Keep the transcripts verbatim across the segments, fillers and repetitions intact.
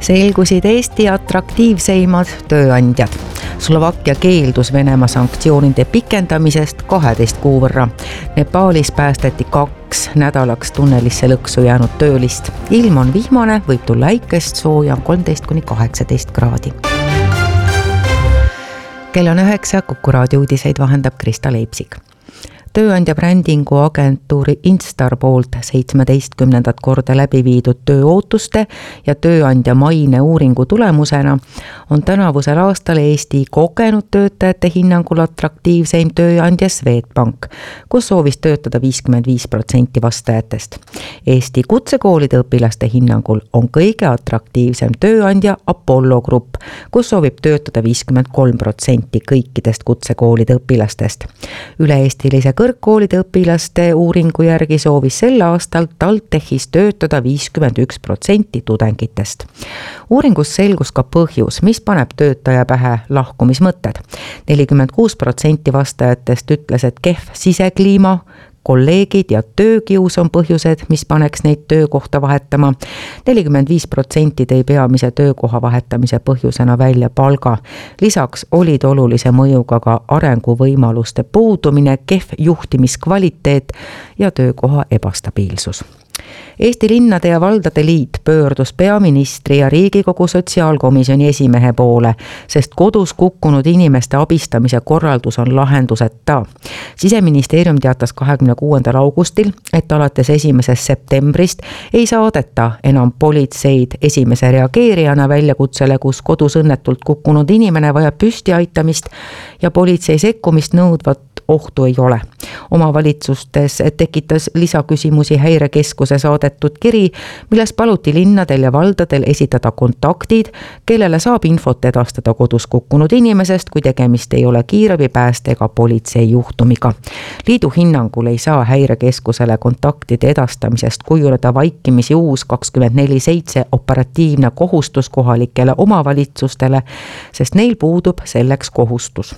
selgusid Eesti atraktiivseimad tööandjad. Slovakkia keeldus Venemaa sanktsioonide pikendamisest kaheteist kuu võrra. Nepaalis päästeti kaks nädalaks tunnelisse lõksu jäänud töölist. Ilm on vihmane, võib tulla äikest, sooja kolmteist kuni kaheksateist kraadi. Kell on üheksa, Kuku raadio uudiseid vahendab Krista Leipsik. Tööandja brändingu agentuuri Instar poolt seitsmeteistkümnendat korda läbi viidud tööootuste ja tööandja maine uuringu tulemusena on tänavusel aastal Eesti kogenud töötajate hinnangul atraktiivseim tööandja Swedbank, kus soovis töötada viiskümmend viis protsenti vastajatest. Eesti kutsekoolide õpilaste hinnangul on kõige atraktiivsem tööandja Apollo Grupp, kus soovib töötada viiskümmend kolm protsenti kõikidest kutsekoolide õpilastest. Üle-eestilise kõrgkoolide õpilaste uuringu järgi soovis sel aastal TalTechis töötada viiskümmend üks protsenti tudengitest. Uuringus selgus ka põhjus, mis paneb töötaja pähe lahkumismõtted. nelikümmend kuus protsenti vastajatest ütles, et kehv sisekliima, kolleegid ja töökius on põhjused, mis paneks neid töökohta vahetama. nelikümmend viis protsenti tõi peamise töökoha vahetamise põhjusena välja palga. Lisaks olid olulise mõjuga ka arenguvõimaluste puudumine, kehv juhtimiskvaliteet ja töökoha ebastabiilsus. Eesti Linnade ja Valdade Liit pöördus peaministri ja Riigikogu sotsiaalkomisjoni esimehe poole, sest kodus kukkunud inimeste abistamise korraldus on lahenduseta. Siseministeerium teatas kahekümne kuuendal augustil, et alates esimesest septembrist ei saadeta enam politseid esimese reageerijana väljakutsele, kus kodus õnnetult kukkunud inimene vajab püsti aitamist ja politsei sekkumist nõudvat ohtu ei ole. Omavalitsustes tekitas lisaküsimusi Häirekeskuse saadetud kiri, milles paluti linnadel ja valdadel esitada kontaktid, kellele saab infot edastada kodus kukkunud inimesest, kui tegemist ei ole kiirabipääste ega politsei juhtumiga. Liidu hinnangul ei saa Häirekeskusele kontaktide edastamisest kujuneda vaikimisi uus kakskümmend neli seitse operatiivne kohustus kohalikele omavalitsustele, sest neil puudub selleks kohustus.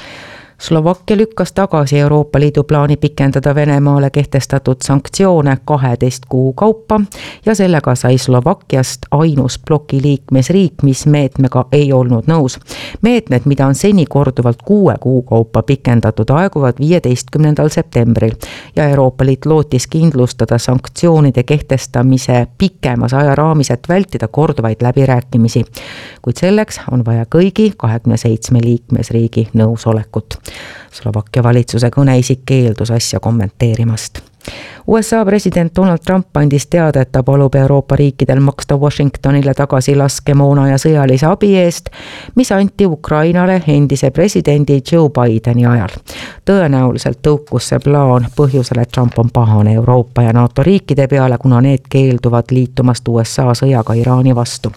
Slovakkia lükkas tagasi Euroopa Liidu plaani pikendada Venemaale kehtestatud sanktsioone kaheteist kuu kaupa ja sellega sai Slovakkiast ainus bloki liikmesriik, mis meetmega ei olnud nõus. Meetmed, mida on seni korduvalt kuue kuu kaupa pikendatud, aeguvad viieteistkümnendal septembril ja Euroopa Liit lootis kindlustada sanktsioonide kehtestamise pikemas ajaraamis, et vältida korduvaid läbirääkimisi. Kuid selleks on vaja kõigi kahekümne seitsme liikmesriigi nõusolekut. Slovakkia valitsuse kõneisik keeldus asja kommenteerimast. U S A president Donald Trump andis teada, et ta palub Euroopa riikidel maksta Washingtonile tagasi laskemoona ja sõjalise abi eest, mis anti Ukrainale endise presidendi Joe Bideni ajal. Tõenäoliselt tõukus see plaan põhjusel, et Trump on pahane Euroopa ja NATO riikide peale, kuna need keelduvad liitumast U S A sõjaga Iraani vastu.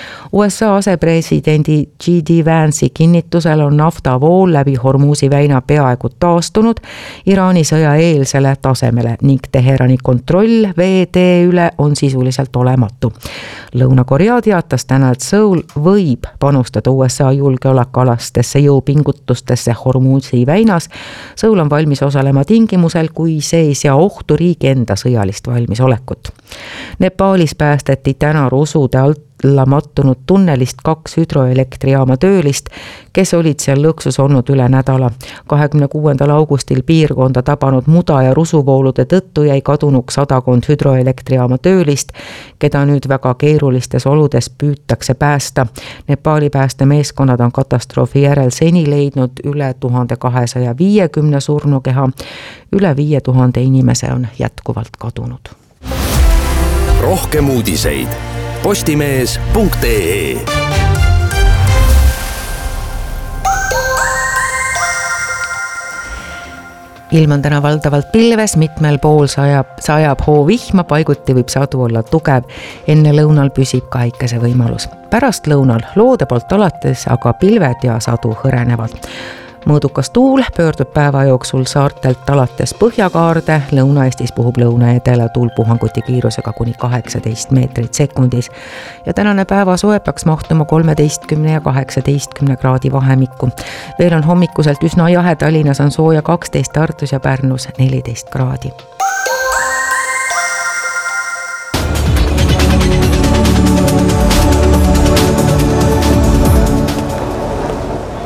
U S A asepresidendi J D Vance'i kinnitusel on naftavool läbi Hormuzi väina peaaegu taastunud Iraani sõja eelsele tasemele ning Teherani kontroll veetee üle on sisuliselt olematu. Lõuna-Korea teatas täna, et Seoul võib panustada U S A julgeolekalastesse jõupingutustesse Hormuzi väinas. Seoul on valmis osalema tingimusel, kui see ei sea ohtu riigi enda sõjalist valmisolekut. Nepaalis päästeti täna rusude alt mattunud tunnelist kaks hüdroelektrijaama töölist, kes olid seal lõksus olnud üle nädala. kahekümne kuuendal augustil piirkonda tabanud muda ja rusuvoolude tõttu jäi kadunuks sadakond hüdroelektrijaama töölist, keda nüüd väga keerulistes oludes püütakse päästa. Nepaali päästemeeskonnad on katastroofi järel seni leidnud üle tuhande kahesaja viiekümne surnukeha. Üle viie tuhande inimese on jätkuvalt kadunud. Rohkem uudiseid postimees punkt ee. Ilm on täna valdavalt pilves, mitmel pool sajab, sajab hoovihma, paiguti võib sadu olla tugev. Enne lõunal püsib ka äikese võimalus. Pärast lõunal loode poolt alates, aga pilved ja sadu hõrenevad. Mõõdukas tuul pöördub päeva jooksul saartelt alates Põhjakaarde, Lõuna-Eestis puhub lõuna-edela tuul puhanguti kiirusega kuni kaheksateist meetrit sekundis ja tänane päeva soe peaks mahtuma kolmeteistkümne ja kaheksateistkümne kraadi vahemikku. Veel on hommikuselt üsna jahe, Tallinnas on sooja kaksteist, Tartus ja Pärnus neliteist kraadi.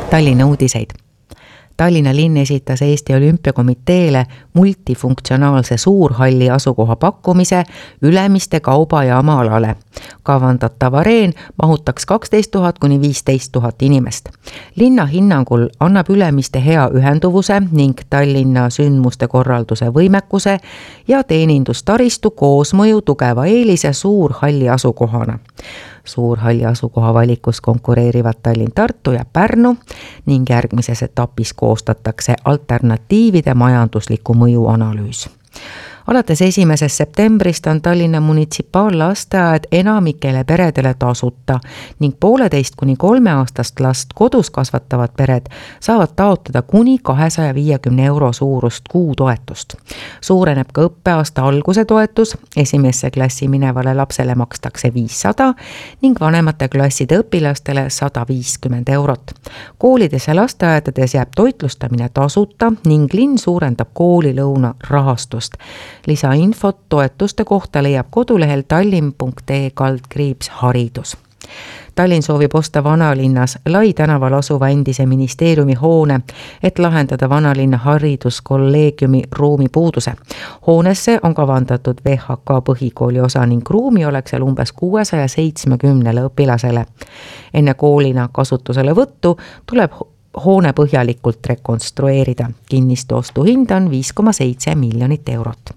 Tallinna uudiseid. Tallinna linn esitas Eesti Olümpiakomiteele multifunktsionaalse suurhalli asukoha pakkumise Ülemiste kaubajaama alale. Kavandatav areen mahutaks kaksteist tuhat kuni viisteist tuhat inimest. Linna hinnangul annab Ülemiste hea ühenduvuse ning Tallinna sündmuste korralduse võimekuse ja teenindustaristu koosmõju tugeva eelise suurhalli asukohana. Suurhalli asukoha valikus konkureerivad Tallinn, Tartu ja Pärnu ning järgmises etapis koostatakse alternatiivide majandusliku mõju analüüs. Alates esimesest septembrist on Tallinna munitsipaallasteaed enamikele peredele tasuta ning pooleteist kuni kolme aastast last kodus kasvatavad pered saavad taotleda kuni kahesaja viiekümne euro suurust kuutoetust. Suureneb ka õppeaasta alguse toetus, esimesse klassi minevale lapsele makstakse viissada ning vanemate klasside õpilastele sada viiskümmend eurot. Koolides ja lasteaedades jääb toitlustamine tasuta ning linn suurendab koolilõuna rahastust. Lisainfot toetuste kohta leiab kodulehel tallinn punkt ee kaldkriips haridus. Tallinn soovib osta vanalinnas Lai tänaval asuva endise ministeeriumi hoone, et lahendada vanalinna hariduskolleegiumi ruumi puuduse. Hoonesse on kavandatud V H K põhikooli osa ning ruumi oleks seal umbes kuuesaja seitsmekümnele õpilasele. Enne koolina kasutusele võttu tuleb hoone põhjalikult rekonstrueerida. Kinnistu ostuhind on viis koma seitse miljonit eurot.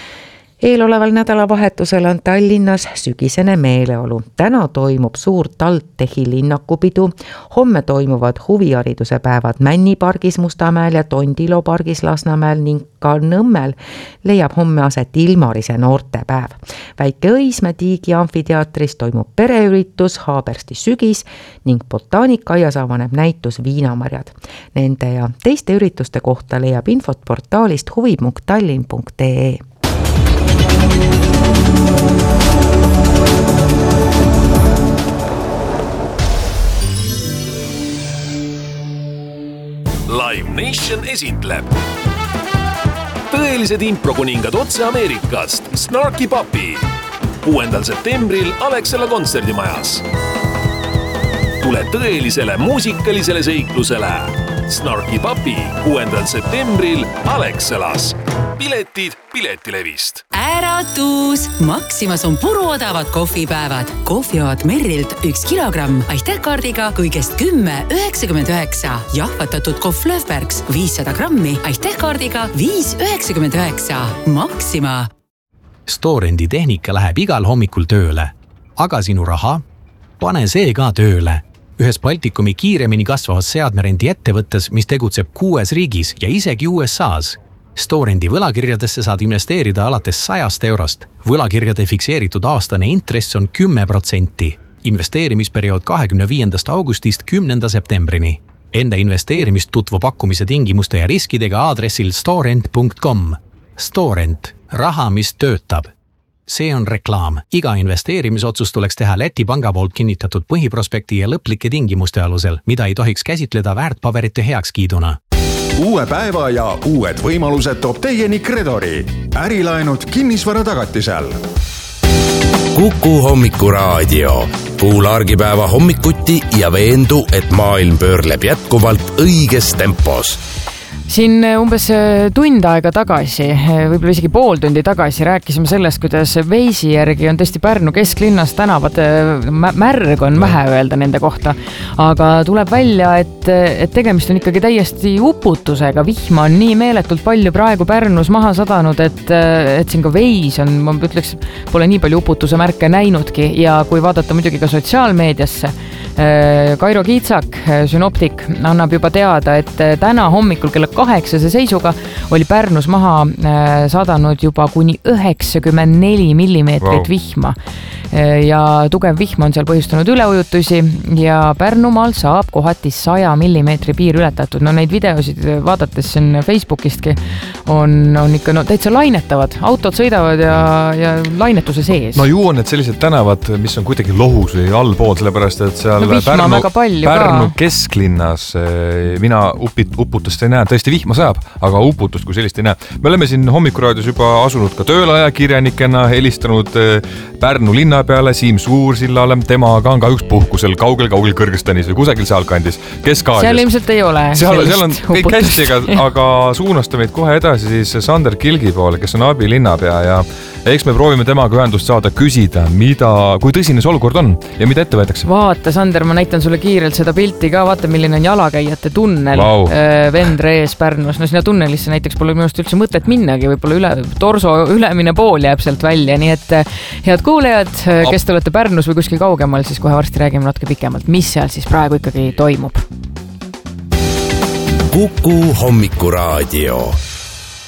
Eeloleval nädalavahetusel on Tallinnas sügisene meeleolu. Täna toimub suur TalTechi linnakupidu, homme toimuvad huvihariduse päevad Männipargis Mustamäel ja Tondilo pargis Lasnamäel ning ka Nõmmel leiab homme aset Ilmarise noortepäev. Väike-Õismäe Tiigi amfiteatris toimub pereüritus Haabersti sügis ning botaanikaaias avaneb näitus Viinamarjad. Nende ja teiste ürituste kohta leiab infot portaalist huvi punkt tallinn punkt ee. Live Nation esitleb tõelised improkuningad otse Ameerikast Snarky Puppy kuuendal septembril Alexela kontserdimajas. Tule tõelisele muusikalisele seiklusele Snarky Puppy kuuendal septembril Alexelas. Piletid Piletilevist. Äratus! Maximas on puruodavad kohvipäevad. Kohvioad Merrilt üks kilogramm aitähkaardiga kõigest kümme üheksakümmend üheksa. Jahvatatud kohv Löfbergs viissada grammi aitähkaardiga viis üheksakümmend üheksa. Maxima! Storendi tehnika läheb igal hommikul tööle. Aga sinu raha? Pane see ka tööle. Ühes Baltikumi kiiremini kasvavas seadmerendi ettevõttes, mis tegutseb kuues riigis ja isegi U S A's. Storendi võlakirjadesse saad investeerida alates sajast eurost. Võlakirjade fikseeritud aastane intress on kümme protsenti. Investeerimisperiood kahekümne viiendast augustist kümnenda septembrini. Enda investeerimist tutvu pakkumise tingimuste ja riskidega aadressil storent punkt com. Storent. Raha, mis töötab. See on reklaam. Iga investeerimisotsus tuleks teha Läti panga poolt kinnitatud põhiprospekti ja lõplike tingimuste alusel, mida ei tohiks käsitleda väärtpaberite heakskiiduna. Uue päeva ja uued võimalused toob teieni Kredori. Ärilaenud kinnisvara tagatisel. Kuku hommikuraadio. Kuula argipäeva hommikuti ja veendu, et maailm pöörleb jätkuvalt õiges tempos. Siin umbes tund aega tagasi, võib-olla isegi pool tundi tagasi rääkisime sellest, kuidas Veisi järgi on tõesti Pärnu kesklinnas tänavad märg on vähe öelda nende kohta. Aga tuleb välja, et, et tegemist on ikkagi täiesti uputusega. Vihma on nii meeletult palju praegu Pärnus maha sadanud, et, et siin ka Veis on, ma ütleks, pole nii palju uputuse märke näinudki. Ja kui vaadata muidugi ka sotsiaalmeediasse, Kairo Kiitsak, synoptik, annab juba teada, et täna hommikul kella kaheksase seisuga oli Pärnus maha sadanud juba kuni üheksakümmend neli millimeetrit wow. vihma. Ja tugev vihm on seal põhjustanud üleujutusi ja Pärnumaal saab kohati saja millimeetri piir ületatud. No neid videosid vaadates siin Facebookistki on, on ikka no, täitsa lainetavad. Autod sõidavad ja, ja lainetuse sees. No ju on need sellised tänavad, mis on kuidagi lohus või allpool, sellepärast et seal seal no, Pärnu, ka. Pärnu kesklinnas mina upit, uputust ei näe, tõesti vihma sajab, aga uputust kui sellist ei näe. Me oleme siin Hommikuraadios juba asunud ka töölajakirjanikena, helistanud Pärnu linna peale, Siim Suursillale, tema ka on ka üks puhkusel kaugel-kaugel Kõrgõzstanis või kusagil sealkandis, Kesk-Aasias. Seal ilmselt ei ole. Seal, seal on kõik uputust. Hästi, aga, aga suunasta meid kohe edasi siis Sander Kilgi poole, kes on abilinnapea ja eks me proovime temaga ühendust saada, küsida, mida, kui tõsine see olukord on ja mida ette võetakse. Vaata, Sander, ma näitan sulle kiirelt seda pilti ka, vaata, milline on jalakäijate tunnel wow. Vendre ees Pärnus. No sinna tunnelisse näiteks pole minust üldse mõtet minnagi, võib-olla üle, torso ülemine pool jääb sealt välja, nii et head kuulejad, kes te olete Pärnus või kuskil kaugemal, siis kohe varsti räägime natuke pikemalt, mis seal siis praegu ikkagi toimub. Kuku Hommikuraadio.